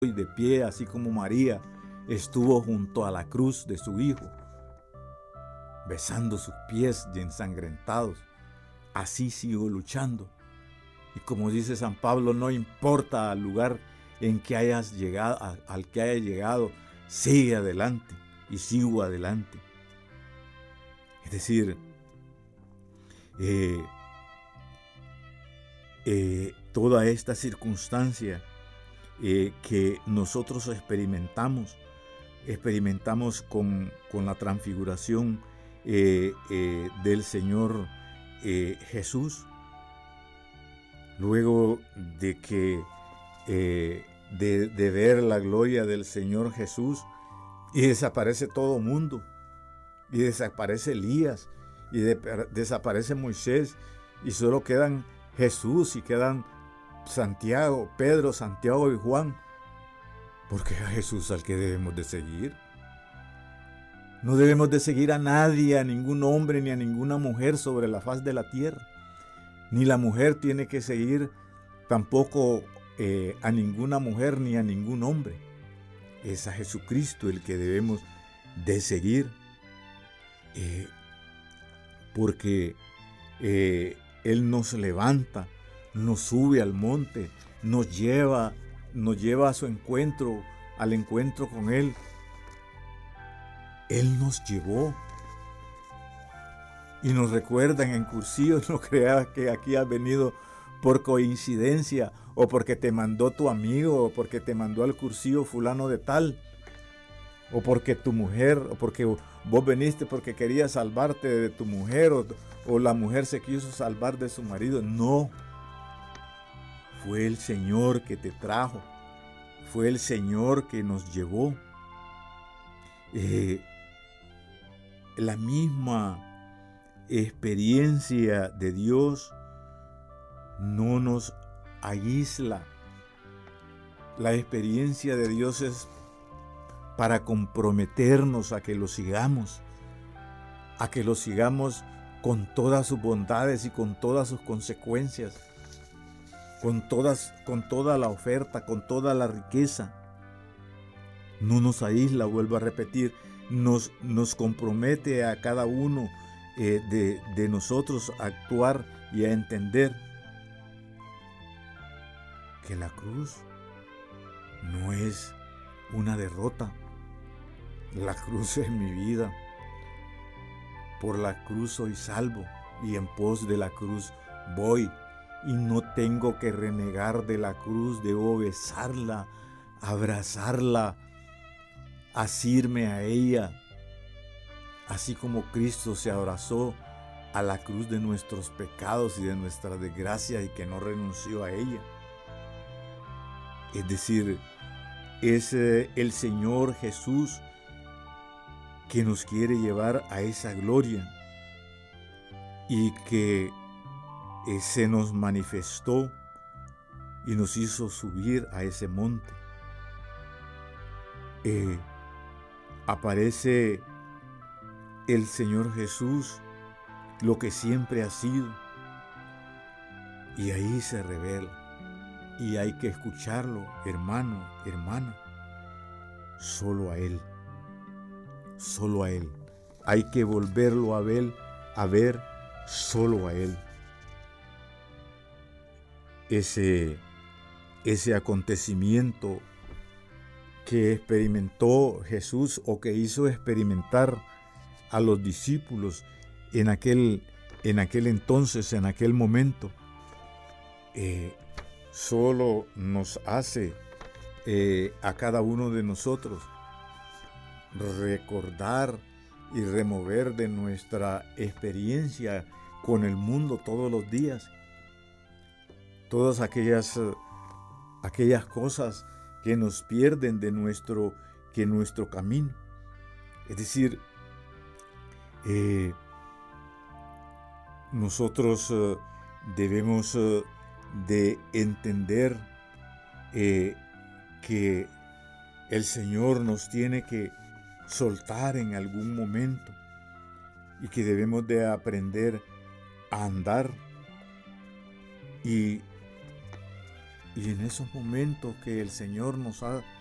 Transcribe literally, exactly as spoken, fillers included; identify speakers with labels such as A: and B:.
A: y de pie, así como María estuvo junto a la cruz de su Hijo, besando sus pies y ensangrentados. Así sigo luchando. Y como dice San Pablo, no importa el lugar en que hayas llegado, al que hayas llegado, sigue adelante y sigo adelante. Es decir, eh, eh, toda esta circunstancia eh, que nosotros experimentamos, experimentamos con, con la transfiguración eh, eh, del Señor eh, Jesús, luego de que eh, de, de ver la gloria del Señor Jesús, y desaparece todo mundo, y desaparece Elías, y de, desaparece Moisés, y solo quedan Jesús y quedan Santiago, Pedro, Santiago y Juan, porque es a Jesús al que debemos de seguir. No debemos de seguir a nadie, a ningún hombre ni a ninguna mujer sobre la faz de la tierra. Ni la mujer tiene que seguir tampoco eh, a ninguna mujer ni a ningún hombre. Es a Jesucristo el que debemos de seguir, eh, porque eh, Él nos levanta, nos sube al monte, nos lleva, nos lleva a su encuentro, al encuentro con Él. Él nos llevó y nos recuerdan en cursillo, no creas que aquí has venido por coincidencia o porque te mandó tu amigo o porque te mandó al cursillo fulano de tal o porque tu mujer o porque vos veniste porque querías salvarte de tu mujer o, o la mujer se quiso salvar de su marido. No, fue el Señor que te trajo, fue el Señor que nos llevó. Eh, la misma experiencia de Dios no nos aísla. La experiencia de Dios es para comprometernos a que lo sigamos, a que lo sigamos con todas sus bondades y con todas sus consecuencias, con, todas, con toda la oferta, con toda la riqueza. No nos aísla, vuelvo a repetir, nos, nos compromete a cada uno eh, de, de nosotros a actuar y a entender que la cruz no es una derrota. La cruz es mi vida. Por la cruz soy salvo y en pos de la cruz voy. Y no tengo que renegar de la cruz, debo besarla, abrazarla, asirme a ella, así como Cristo se abrazó a la cruz de nuestros pecados y de nuestras desgracias y que no renunció a ella. Es decir, es el Señor Jesús que nos quiere llevar a esa gloria y que se nos manifestó y nos hizo subir a ese monte. Eh, aparece el Señor Jesús, lo que siempre ha sido, y ahí se revela. Y hay que escucharlo, hermano, hermana, solo a Él, solo a Él. Hay que volverlo a ver, a ver solo a Él. Ese, ese acontecimiento que experimentó Jesús o que hizo experimentar a los discípulos en aquel, en aquel entonces, en aquel momento, eh, solo nos hace eh, a cada uno de nosotros recordar y remover de nuestra experiencia con el mundo todos los días todas aquellas, aquellas cosas que nos pierden de nuestro, que nuestro camino. Es decir, eh, nosotros eh, debemos eh, de entender eh, que el Señor nos tiene que soltar en algún momento y que debemos de aprender a andar y Y en esos momentos que el Señor nos ha